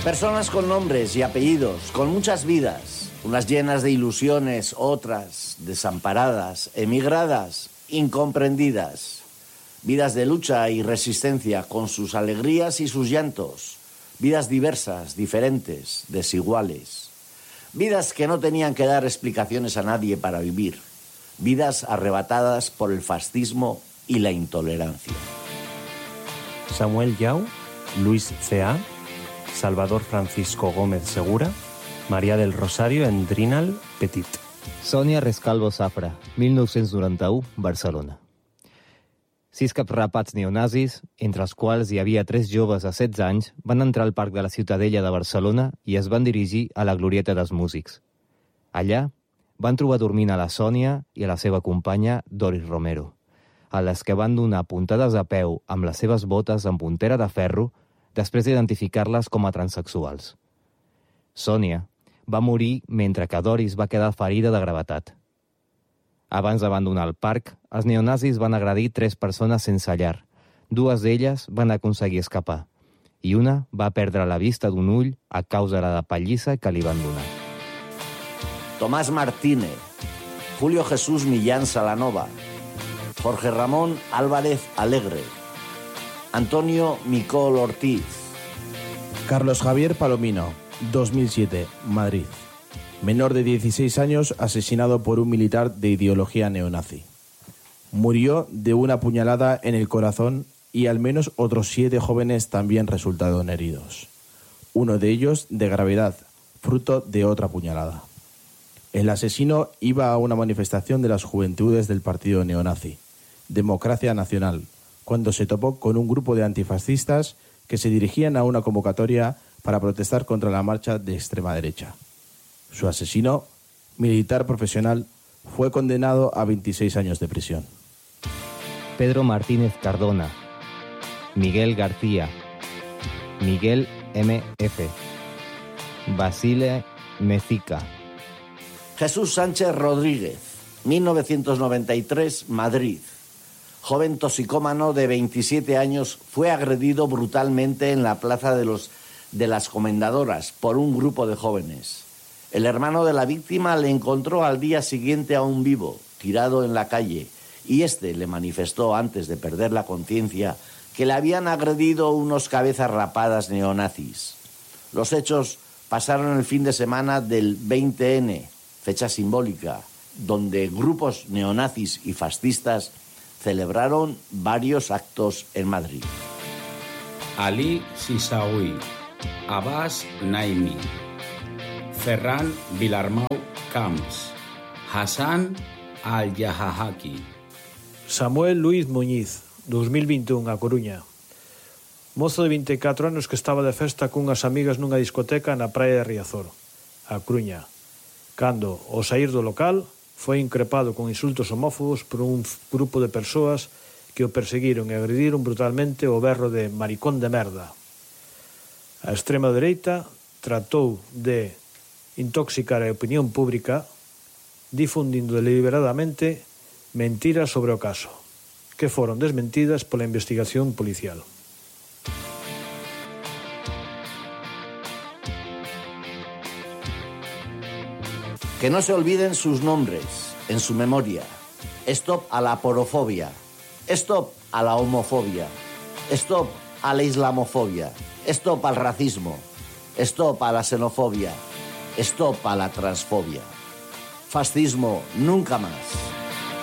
Personas con nombres y apellidos, con muchas vidas, unas llenas de ilusiones, otras desamparadas, emigradas, incomprendidas. Vidas de lucha y resistencia con sus alegrías y sus llantos. Vidas diversas, diferentes, desiguales. Vidas que no tenían que dar explicaciones a nadie para vivir. Vidas arrebatadas por el fascismo y la intolerancia. Samuel Yau, Luis C.A., Salvador Francisco Gómez Segura, Maria del Rosario Endrinal Petit. Sònia Rescalvo Safra, 1991, Barcelona. 6 caps-rapats neonazis, entre els quals hi havia 3 joves de 16 anys, van entrar al Parc de la Ciutadella de Barcelona i es van dirigir a la Glorieta dels Músics. Allà van trobar dormint a la Sònia i a la seva companya Doris Romero, a les que van donar puntades a peu amb les seves botes amb puntera de ferro després d'identificar-les com a transsexuals. Sònia va morir mentre que Doris va quedar ferida de gravetat. Abans d'abandonar el parc, els neonazis van agredir 3 persones sense llar. 2 d'elles van aconseguir escapar i una va perdre la vista d'un ull a causa de la pallissa que li van donar. Tomás Martínez, Julio Jesús Millán Salanova, Jorge Ramón Álvarez Alegre, Antonio Micol Ortiz. Carlos Javier Palomino, 2007, Madrid. Menor de 16 años asesinado por un militar de ideología neonazi. Murió de una puñalada en el corazón y al menos otros 7 jóvenes también resultaron heridos. Uno de ellos de gravedad, fruto de otra puñalada. El asesino iba a una manifestación de las juventudes del partido neonazi, Democracia Nacional, cuando se topó con un grupo de antifascistas que se dirigían a una convocatoria para protestar contra la marcha de extrema derecha. Su asesino, militar profesional, fue condenado a 26 años de prisión. Pedro Martínez Cardona, Miguel García, Miguel M.F., Basile Mezica. Jesús Sánchez Rodríguez, 1993, Madrid. Joven toxicómano de 27 años fue agredido brutalmente en la plaza de las Comendadoras por un grupo de jóvenes. El hermano de la víctima le encontró al día siguiente aún vivo, tirado en la calle, y este le manifestó antes de perder la conciencia que le habían agredido unos cabezas rapadas neonazis. Los hechos pasaron el fin de semana del 20N, fecha simbólica, donde grupos neonazis y fascistas celebraron varios actos en Madrid. Ali Sisaoui, Abbas Naimi, Ferran Vilarmau Camps, Hassan Al-Yahahaki. Samuel Luis Muñiz, 2021, a Coruña. Mozo de 24 anos que estaba de festa cunhas amigas nunha discoteca na praia de Riazor, a Coruña. Cando, ao saír do local, foi increpado con insultos homófobos por un grupo de persoas que o perseguiron e agrediron brutalmente o berro de maricón de merda. A extrema dereita tratou de intoxicar a opinión pública difundindo deliberadamente mentiras sobre o caso, que foron desmentidas pola investigación policial. Que no se olviden sus nombres en su memoria. Stop a la porofobia. Stop a la homofobia. Stop a la islamofobia. Stop al racismo. Stop a la xenofobia. Stop a la transfobia. Fascismo nunca más.